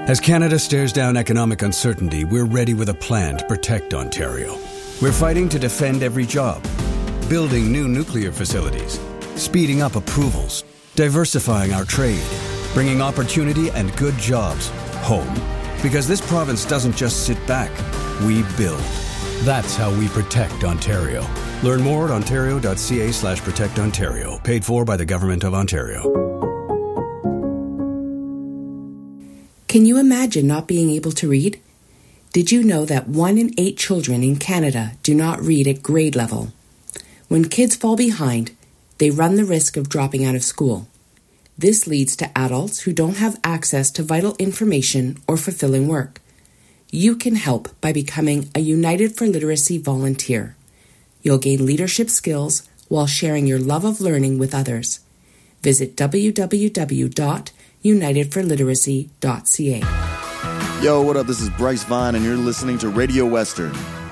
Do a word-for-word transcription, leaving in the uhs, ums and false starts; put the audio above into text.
As Canada stares down economic uncertainty, we're ready with a plan to protect Ontario. We're fighting to defend every job, building new nuclear facilities, speeding up approvals, diversifying our trade, bringing opportunity and good jobs home. Because this province doesn't just sit back, we build. That's how we protect Ontario. Learn more at ontario.ca slash protect Ontario. Paid for by the Government of Ontario. Can you imagine not being able to read? Did you know that one in eight children in Canada do not read at grade level? When kids fall behind, they run the risk of dropping out of school. This leads to adults who don't have access to vital information or fulfilling work. You can help by becoming a United for Literacy volunteer. You'll gain leadership skills while sharing your love of learning with others. Visit w w w dot united for literacy dot c a. Yo, what up? This is Bryce Vine, and you're listening to Radio Western.